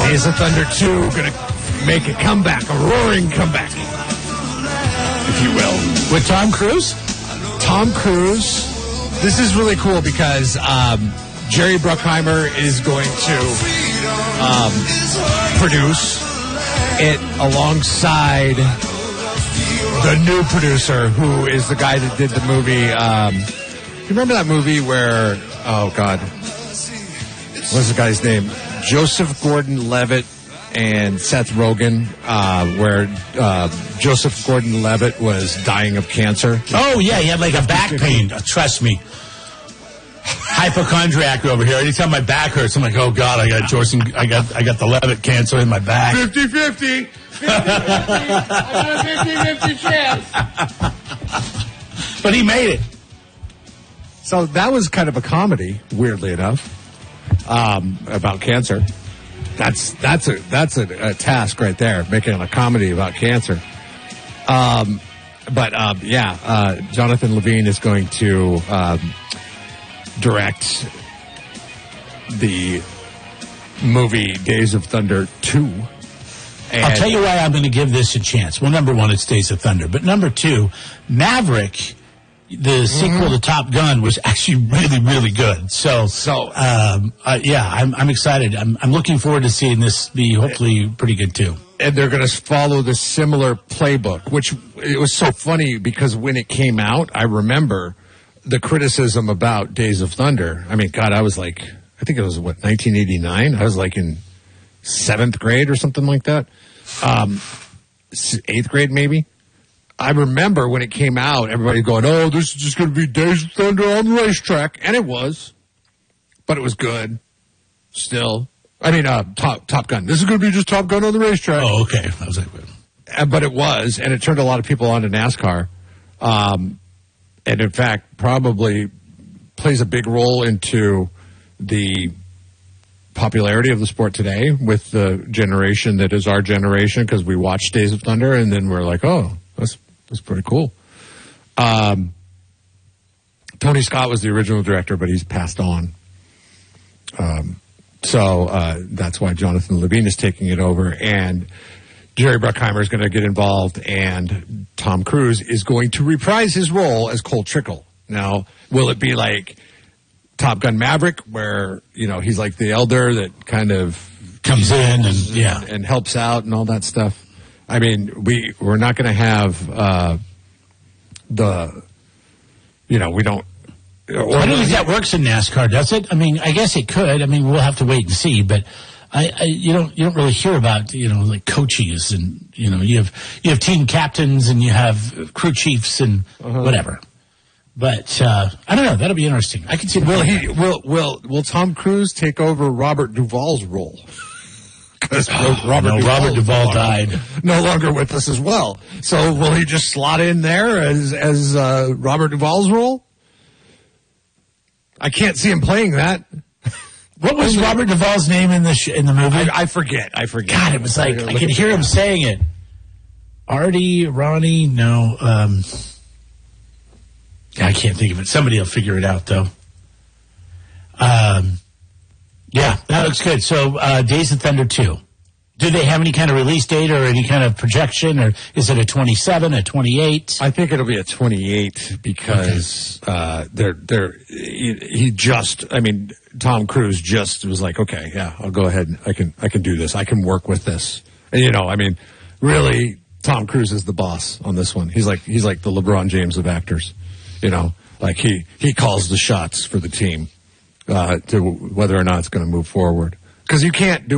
Days of Thunder 2 going to make a comeback, a roaring comeback, if you will. With Tom Cruise? Tom Cruise. This is really cool because Jerry Bruckheimer is going to produce it alongside the new producer, who is the guy that did the movie. You remember that movie where, oh God, what's the guy's name? Joseph Gordon-Levitt and Seth Rogen, where Joseph Gordon-Levitt was dying of cancer. Oh yeah, he had like a back pain. Trust me. Hypochondriac over here. Anytime my back hurts, I'm like, oh God, I got the Levitt cancer in my back. 50-50. 50-50. I got a 50-50 chance. But he made it. So that was kind of a comedy, weirdly enough, about cancer. That's a task right there, making a comedy about cancer. Jonathan Levine is going to direct the movie Days of Thunder 2. And I'll tell you why I'm going to give this a chance. Well, number one, it's Days of Thunder. But number two, Maverick, the sequel to Top Gun, was actually really, really good. I'm excited. I'm looking forward to seeing this be hopefully pretty good too. And they're going to follow the similar playbook, which it was so funny because when it came out, I remember the criticism about Days of Thunder. I mean, God, I was like, I think it was 1989? I was like in 7th grade or something like that. 8th grade maybe. I remember when it came out, everybody going, oh, this is just going to be Days of Thunder on the racetrack. And it was. But it was good. Still. I mean, Top Gun. This is going to be just Top Gun on the racetrack. Oh, okay. I was like, but it was, and it turned a lot of people on to NASCAR. And in fact, probably plays a big role into the popularity of the sport today with the generation that is our generation, because we watched Days of Thunder and then we're like, oh, that's pretty cool. Tony Scott was the original director, but he's passed on. So that's why Jonathan Levine is taking it over, and Jerry Bruckheimer is going to get involved, and Tom Cruise is going to reprise his role as Cole Trickle. Now, will it be like Top Gun Maverick, where, you know, he's like the elder that kind of comes in and helps out and all that stuff? I mean, we're not going to have we don't. I don't think that works in NASCAR, does it? I mean, I guess it could. I mean, we'll have to wait and see, but you don't really hear about, like coaches, and you have team captains and you have crew chiefs and whatever. But I don't know. That'll be interesting. I can see. Will Tom Cruise take over Robert Duvall's role? Because Robert Duvall died. No longer with us as well. So will he just slot in there as Robert Duvall's role? I can't see him playing that. What was Robert Duvall's name in the movie? I forget. God, it was like I could hear him saying it. Artie, Ronnie, no. I can't think of it. Somebody will figure it out, though. Yeah, that looks good. So, Days of Thunder 2. Do they have any kind of release date or any kind of projection, or is it a 27, a 28? I think it'll be a 28 because Tom Cruise just was like, okay, yeah, I'll go ahead. I can do this. I can work with this. And really, Tom Cruise is the boss on this one. He's like the LeBron James of actors. Like he calls the shots for the team to whether or not it's going to move forward, because you can't do